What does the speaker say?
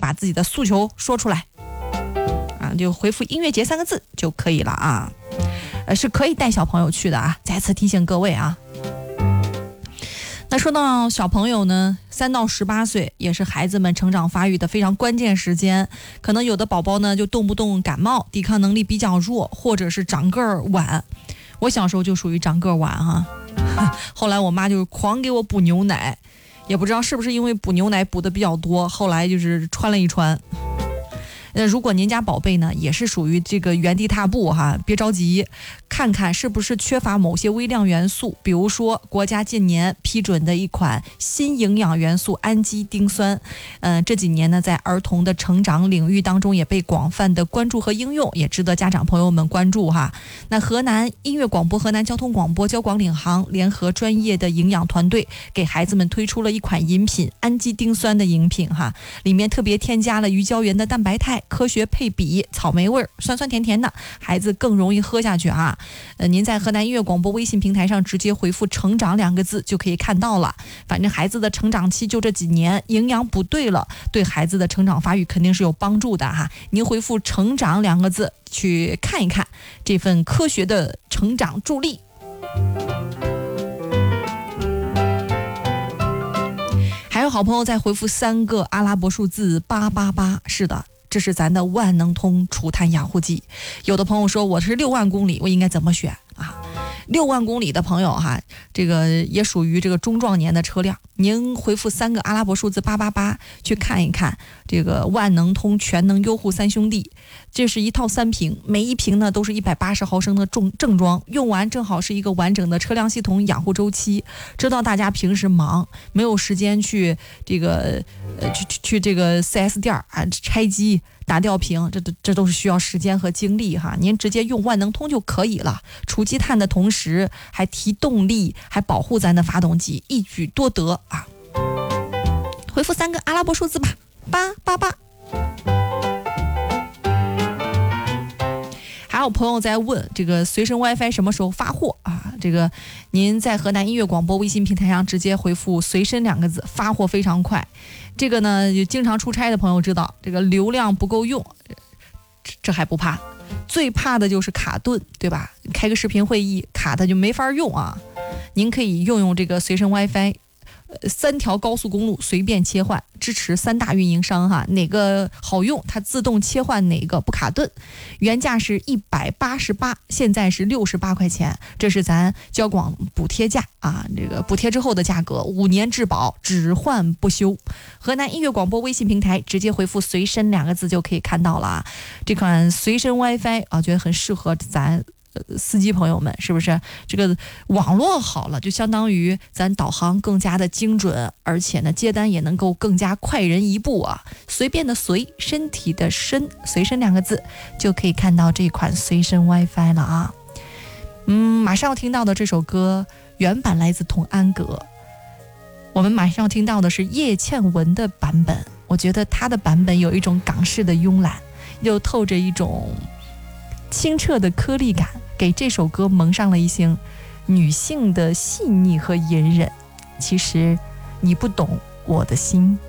把自己的诉求说出来啊，就回复音乐节3个字就可以了啊。是可以带小朋友去的啊，再次提醒各位啊。那说到小朋友呢，3到18岁也是孩子们成长发育的非常关键时间，可能有的宝宝呢就动不动感冒，抵抗能力比较弱，或者是长个儿晚。我小时候就属于长个儿晚哈，后来我妈就狂给我补牛奶，也不知道是不是因为补牛奶补的比较多，后来就是穿了一穿。如果您家宝贝呢也是属于这个原地踏步哈，别着急，看看是不是缺乏某些微量元素，比如说国家近年批准的一款新营养元素氨基丁酸，这几年呢在儿童的成长领域当中也被广泛的关注和应用，也值得家长朋友们关注哈。那河南音乐广播、河南交通广播、交广领航联合专业的营养团队给孩子们推出了一款饮品，氨基丁酸的饮品哈，里面特别添加了鱼胶原的蛋白肽，科学配比，草莓味儿，酸酸甜甜的，孩子更容易喝下去啊。您在河南音乐广播微信平台上直接回复成长2个字就可以看到了。反正孩子的成长期就这几年，营养补对了，对孩子的成长发育肯定是有帮助的哈。您回复成长2个字去看一看这份科学的成长助力。还有好朋友在回复3个阿拉伯数字888，是的，这是咱的万能通除碳养护剂。有的朋友说我是6万公里，我应该怎么选啊？6万公里的朋友哈，这个也属于这个中壮年的车辆。您回复3个阿拉伯数字888去看一看这个万能通全能优护3兄弟，这是一套3瓶，每一瓶呢都是180毫升的正装，用完正好是一个完整的车辆系统养护周期。知道大家平时忙，没有时间去这个去这个 4S 店啊拆机打吊瓶，这都是需要时间和精力哈。您直接用万能通就可以了，除积碳的同时还提动力，还保护咱的发动机，一举多得啊！回复3个阿拉伯数字吧，888。还有朋友在问这个随身 WiFi 什么时候发货啊？这个您在河南音乐广播微信平台上直接回复随身2个字，发货非常快。这个呢，就经常出差的朋友知道，这个流量不够用，这还不怕，最怕的就是卡顿，对吧？开个视频会议卡的就没法用啊。您可以用这个随身 WiFi。3条高速公路随便切换，支持3大运营商哈，哪个好用它自动切换哪个不卡顿。原价是188，现在是68块钱，这是咱交广补贴价啊，这个补贴之后的价格，5年质保，只换不修。河南音乐广播微信平台直接回复随身2个字就可以看到了啊。这款随身 WiFi 啊，觉得很适合咱司机朋友们，是不是？这个网络好了，就相当于咱导航更加的精准，而且呢，接单也能够更加快人一步啊！随便的随，身体的身，随身2个字就可以看到这款随身 WiFi 了啊！马上要听到的这首歌原版来自童安格，我们马上要听到的是叶倩文的版本。我觉得她的版本有一种港式的慵懒，又透着一种清澈的颗粒感，给这首歌蒙上了一些女性的细腻和隐忍。其实你不懂我的心。